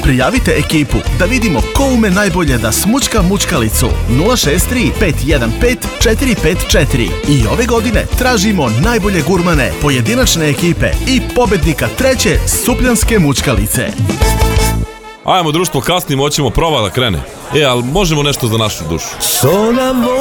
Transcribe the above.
Prijavite ekipu da vidimo ko ume najbolje da smučka mučkalicu. 063 515 454. I ove godine tražimo najbolje gurmane, pojedinačne ekipe i pobednika 3. Supljanske mučkalice. Ajmo društvo, kasnimo, hoćemo prova da krene. Ali možemo nešto za našu dušu.